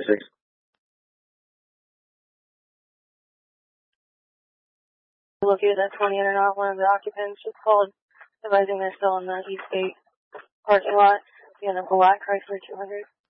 6. Located at 20 and not one of the occupants just called, advising they're still in the East Gate parking lot, in a black Chrysler 200.